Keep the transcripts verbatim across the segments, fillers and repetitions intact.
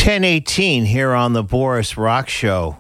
ten eighteen here on the Boris Rock Show.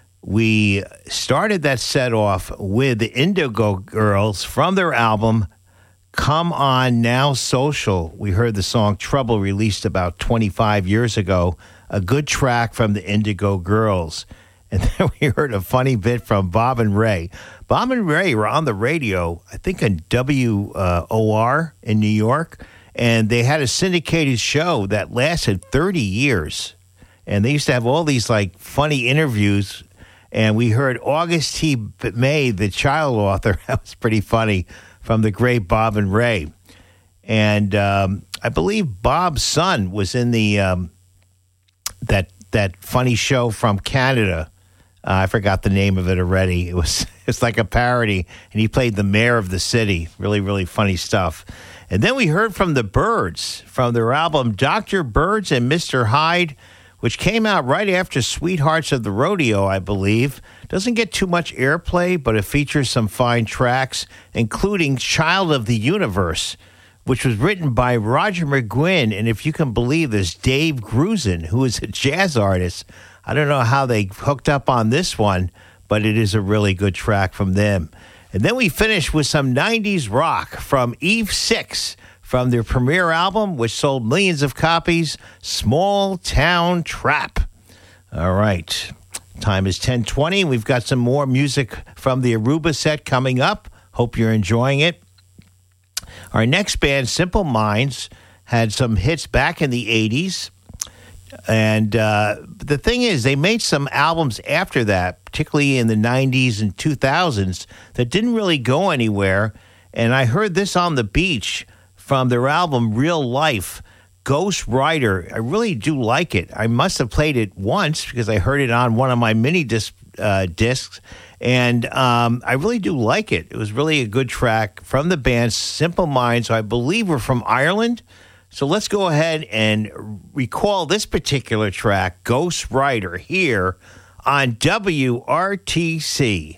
We started that set off with the Indigo Girls from their album Come On Now Social. We heard the song Trouble, released about twenty-five years ago, a good track from the Indigo Girls. And then we heard a funny bit from Bob and Ray. Bob and Ray were on the radio, I think on W O R in New York, and they had a syndicated show that lasted thirty years. And they used to have all these, like, funny interviews. And we heard August T. May, the child author. That was pretty funny, from the great Bob and Ray. And um, I believe Bob's son was in the um, that that funny show from Canada. Uh, I forgot the name of it already. It was it's like a parody, and he played the mayor of the city. Really, really funny stuff. And then we heard from the Byrds, from their album Doctor Byrds and Mister Hyde, which came out right after Sweethearts of the Rodeo, I believe. Doesn't get too much airplay, but it features some fine tracks, including Child of the Universe, which was written by Roger McGuinn, and if you can believe this, Dave Grusin, who is a jazz artist. I don't know how they hooked up on this one, but it is a really good track from them. And then we finished with some nineties rock from Eve Six, from their premiere album, which sold millions of copies, Small Town Trap. All right. Time is ten twenty. We've got some more music from the Aruba set coming up. Hope you're enjoying it. Our next band, Simple Minds, had some hits back in the eighties. And uh, the thing is, they made some albums after that, particularly in the nineties and two thousands, that didn't really go anywhere. And I heard this on the beach from their album Real Life, Ghost Rider. I really do like it. I must have played it once because I heard it on one of my mini disc, uh, discs, and um, I really do like it. It was really a good track from the band Simple Minds, who I believe were from Ireland. So let's go ahead and recall this particular track, Ghost Rider, here on W R T C.